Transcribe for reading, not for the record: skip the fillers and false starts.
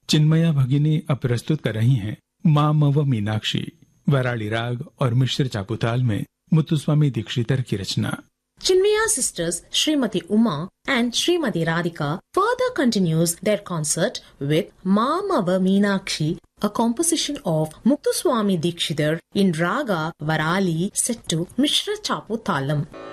चिन्मया भगिनी अब प्रस्तुत कर रही हैं माँ मव मीनाक्षी, वराली राग और मिश्र चापुताल में मुत्तुस्वामी दीक्षितर की रचना। Chinmaya sisters Srimati Uma and Srimati Radhika further continues their concert with Mamava Meenakshi, a composition of Muthuswami Dikshitar in Raga Varali set to Mishra Chapu Talam.